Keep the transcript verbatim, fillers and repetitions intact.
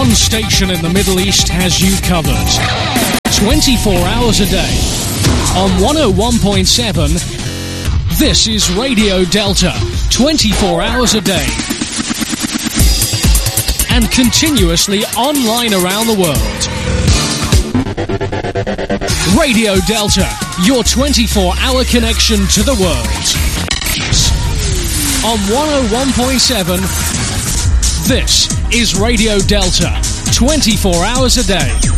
one station in the Middle East has you covered. twenty-four hours a day. On one oh one point seven, this is Radio Delta. twenty-four hours a day. And continuously online around the world. Radio Delta, your twenty-four hour connection to the world. On one oh one point seven, this is Radio Delta, twenty-four hours a day.